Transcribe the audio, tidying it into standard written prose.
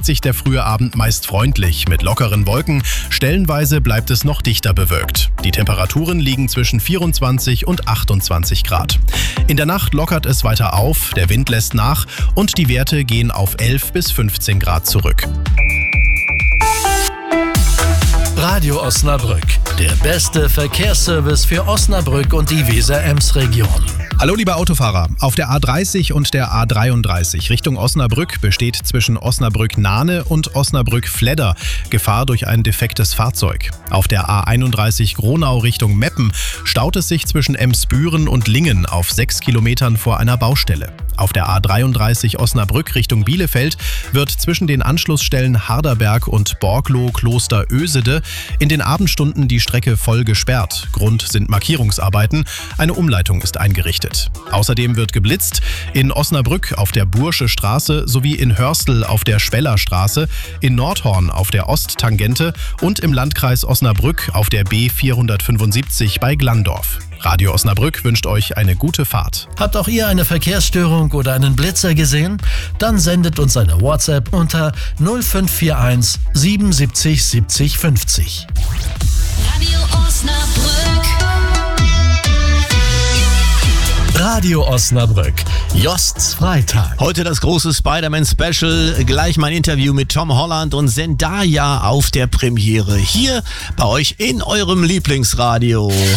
sich der frühe Abend meist freundlich mit lockeren Wolken. Stellenweise bleibt es noch dichter bewölkt. Die Temperaturen liegen zwischen 24 und 28 Grad. In der Nacht lockert es weiter auf, der Wind lässt nach und die Werte gehen auf 11 bis 15 Grad zurück. Radio Osnabrück, der beste Verkehrsservice für Osnabrück und die Weser-Ems-Region. Hallo liebe Autofahrer, auf der A30 und der A33 Richtung Osnabrück besteht zwischen Osnabrück-Nahne und Osnabrück-Fledder Gefahr durch ein defektes Fahrzeug. Auf der A31 Gronau Richtung Meppen staut es sich zwischen Emsbüren und Lingen auf 6 Kilometern vor einer Baustelle. Auf der A33 Osnabrück Richtung Bielefeld wird zwischen den Anschlussstellen Harderberg und Borglo-Kloster-Ösede in den Abendstunden die Strecke voll gesperrt. Grund sind Markierungsarbeiten. Eine Umleitung ist eingerichtet. Außerdem wird geblitzt in Osnabrück auf der Bursche Straße sowie in Hörstel auf der Schweller Straße, in Nordhorn auf der Osttangente und im Landkreis Osnabrück auf der B475 bei Glandorf. Radio Osnabrück wünscht euch eine gute Fahrt. Habt auch ihr eine Verkehrsstörung oder einen Blitzer gesehen? Dann sendet uns eine WhatsApp unter 0541 77 70 50. Radio Osnabrück. Radio Osnabrück, Josts Freitag. Heute das große Spider-Man-Special, gleich mein Interview mit Tom Holland und Zendaya auf der Premiere. Hier bei euch in eurem Lieblingsradio.